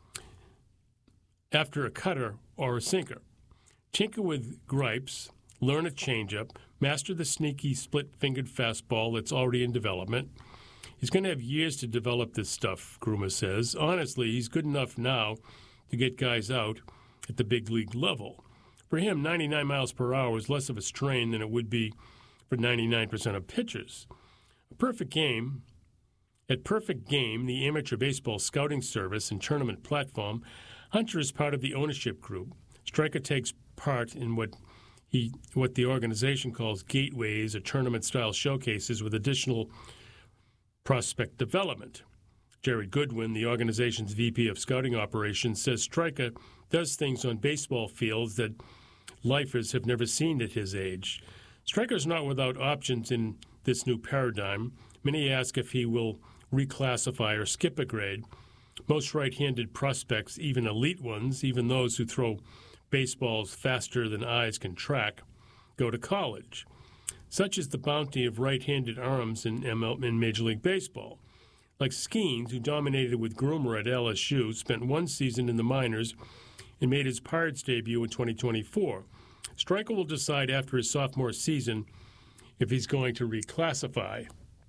after a cutter or a sinker, tinker with gripes, learn a changeup, master the sneaky split-fingered fastball that's already in development. He's going to have years to develop this stuff, Groomer says. Honestly, he's good enough now to get guys out at the big league level. For him, ninety-nine miles per hour is less of a strain than it would be for ninety-nine percent of pitchers. A perfect game, at Perfect Game, the amateur baseball scouting service and tournament platform, Hunter is part of the ownership group. Striker takes part in what he, what the organization calls gateways or tournament-style showcases with additional prospect development. Jerry Goodwin, the organization's V P of Scouting Operations, says Striker does things on baseball fields that lifers have never seen at his age. Striker's not without options in this new paradigm. Many ask if he will reclassify or skip a grade. Most right-handed prospects, even elite ones, even those who throw baseballs faster than eyes can track, go to college. Such is the bounty of right-handed arms in, M L, in Major League Baseball. Like Skeens, who dominated with Groomer at L S U, spent one season in the minors and made his Pirates debut in twenty twenty-four. Striker will decide after his sophomore season if he's going to reclassify.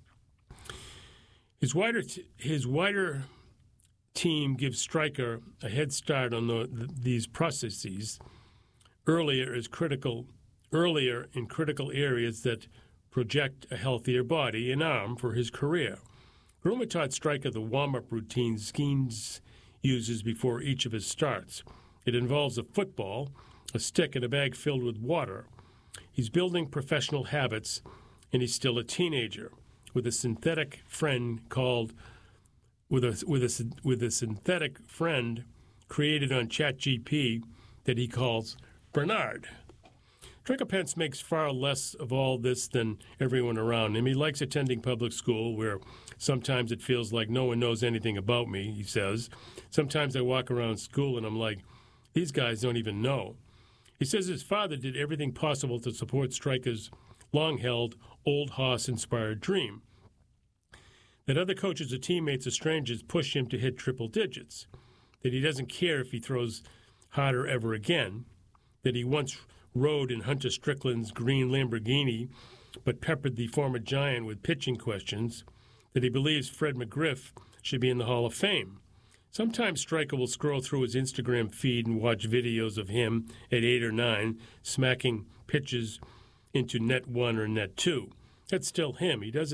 His wider, t- his wider team gives Striker a head start on the, the, these processes earlier is critical. earlier in critical areas that project a healthier body and arm for his career. Groomer taught Striker the warm-up routine Skeens uses before each of his starts. It involves a football, a stick, and a bag filled with water. He's building professional habits, and he's still a teenager, with a synthetic friend called, with a, with a, with a synthetic friend created on ChatGPT that he calls Bernard. Striker Pence makes far less of all this than everyone around him. He likes attending public school, where sometimes it feels like no one knows anything about me, he says. Sometimes I walk around school and I'm like, these guys don't even know. He says his father did everything possible to support Striker's long-held, old hoss-inspired dream. That other coaches or teammates or strangers push him to hit triple digits. That he doesn't care if he throws harder ever again. That he once rode in Hunter Strickland's green Lamborghini, but peppered the former Giant with pitching questions, that he believes Fred McGriff should be in the Hall of Fame. Sometimes Striker will scroll through his Instagram feed and watch videos of him at eight or nine smacking pitches into net one or net two. That's still him. He doesn't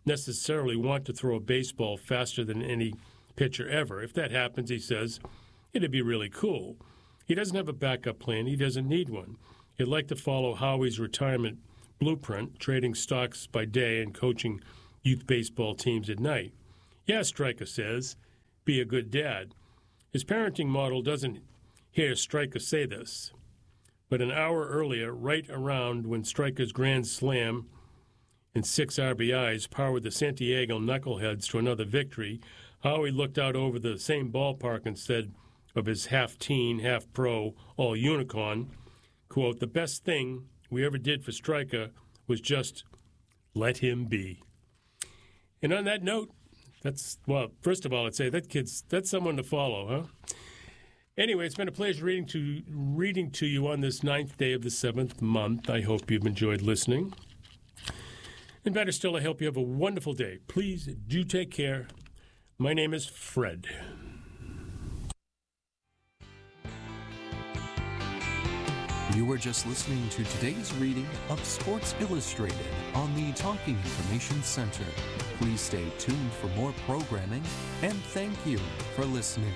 necessarily want to throw a baseball faster than any pitcher ever. If that happens, he says, it'd be really cool. He doesn't have a backup plan. He doesn't need one. He'd like to follow Howie's retirement blueprint, trading stocks by day and coaching youth baseball teams at night. Yeah, Stryker says, be a good dad. His parenting model doesn't hear Stryker say this. But an hour earlier, right around when Stryker's grand slam and six R B Is powered the Santiago Knuckleheads to another victory, Howie looked out over the same ballpark and said of his half-teen, half-pro, all-unicorn, quote, the best thing we ever did for Stryker was just let him be. And on that note, that's, well, first of all, I'd say that kid's, that's someone to follow, huh? Anyway, it's been a pleasure reading to reading to you on this ninth day of the seventh month. I hope you've enjoyed listening. And better still, I hope you have a wonderful day. Please do take care. My name is Fred. You were just listening to today's reading of Sports Illustrated on the Talking Information Center. Please stay tuned for more programming, and thank you for listening.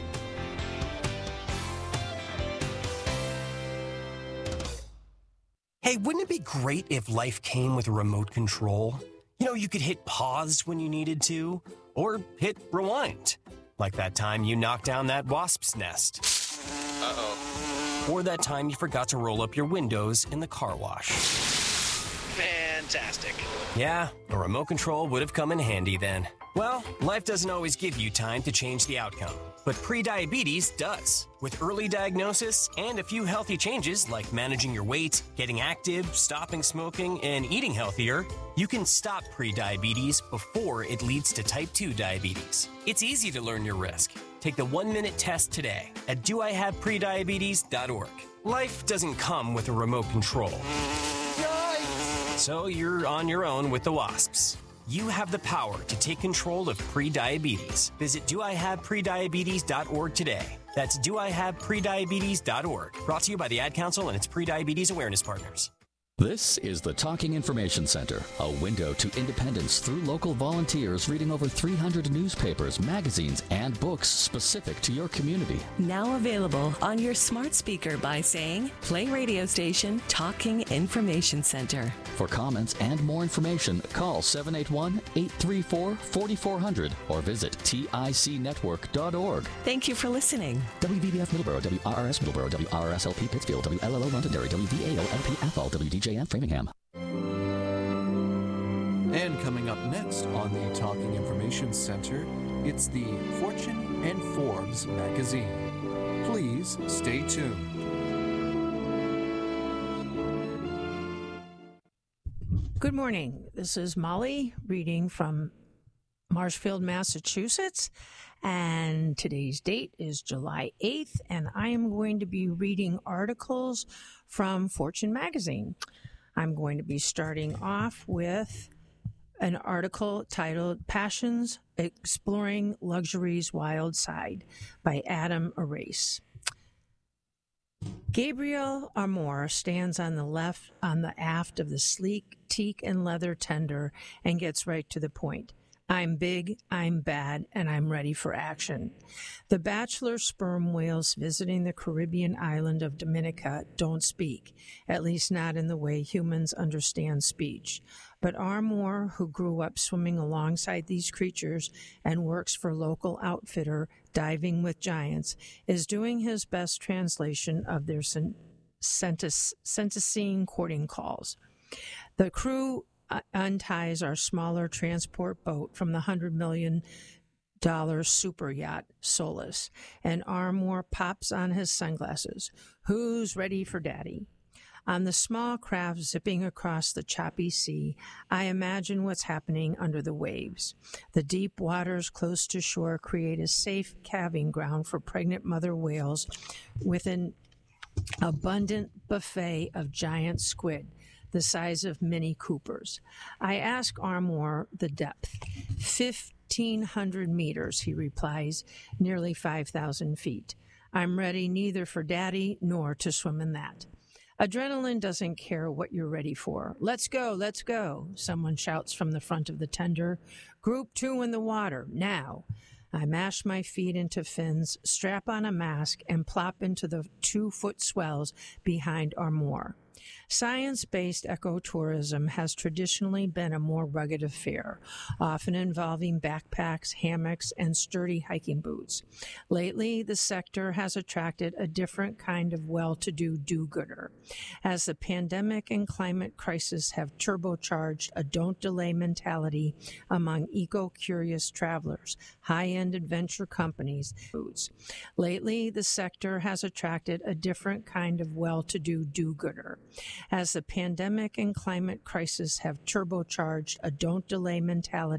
Hey, wouldn't it be great if life came with a remote control? You know, you could hit pause when you needed to, or hit rewind, like that time you knocked down that wasp's nest. Uh-oh. Or that time you forgot to roll up your windows in the car wash. Fantastic. Yeah, a remote control would have come in handy then. Well, life doesn't always give you time to change the outcome, but prediabetes does. With early diagnosis and a few healthy changes like managing your weight, getting active, stopping smoking, and eating healthier, you can stop prediabetes before it leads to type two diabetes. It's easy to learn your risk. Take the one-minute test today at do I have prediabetes dot org. Life doesn't come with a remote control. Yikes! So you're on your own with the wasps. You have the power to take control of prediabetes. Visit do I have prediabetes dot org today. That's do I have prediabetes dot org. Brought to you by the Ad Council and its prediabetes awareness partners. This is the Talking Information Center, a window to independence through local volunteers reading over three hundred newspapers, magazines, and books specific to your community. Now available on your smart speaker by saying, play radio station Talking Information Center. For comments and more information, call seven eight one, eight three four, four four zero zero or visit tic network dot org. Thank you for listening. W V B F Middleborough, W R R S Middleborough, W R R S L P Pittsfield, W L L O Londonderry, W V A O L P F L, W D J F Framingham. And coming up next on the Talking Information Center, it's the Fortune and Forbes magazine. Please stay tuned. Good morning. This is Molly reading from Marshfield, Massachusetts, and today's date is July eighth, and I am going to be reading articles from Fortune magazine. I'm going to be starting off with an article titled Passions Exploring Luxury's Wild Side by Adam Arase. Gabriel Armour stands on the left on the aft of the sleek teak and leather tender and gets right to the point. I'm big, I'm bad, and I'm ready for action. The bachelor sperm whales visiting the Caribbean island of Dominica don't speak, at least not in the way humans understand speech. But Armour, who grew up swimming alongside these creatures and works for local outfitter Diving with Giants, is doing his best translation of their sentencing courting calls. The crew unties our smaller transport boat from the one hundred million dollars super yacht Solace, and Armour pops on his sunglasses. Who's ready for daddy? On the small craft zipping across the choppy sea, I imagine what's happening under the waves. The deep waters close to shore create a safe calving ground for pregnant mother whales with an abundant buffet of giant squid, the size of Mini Coopers. I ask Armour the depth. fifteen hundred meters, he replies, nearly five thousand feet. I'm ready neither for daddy nor to swim in that. Adrenaline doesn't care what you're ready for. Let's go, let's go, someone shouts from the front of the tender. Group two in the water, now. I mash my feet into fins, strap on a mask, and plop into the two-foot swells behind our moor. Science-based ecotourism has traditionally been a more rugged affair, often involving backpacks, hammocks, and sturdy hiking boots. Lately, the sector has attracted a different kind of well-to-do do-gooder. As the pandemic and climate crisis have turbocharged a don't-delay mentality among eco-curious travelers, high-end adventure companies, boots. Lately, the sector has attracted a different kind of well-to-do do-gooder. As the pandemic and climate crisis have turbocharged a don't-delay mentality